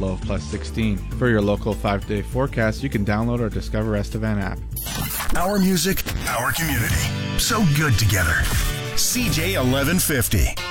low of plus 16. For your local 5-day forecast, you can download our Discover Estevan app. Our music, our community. So good together. CJ 1150.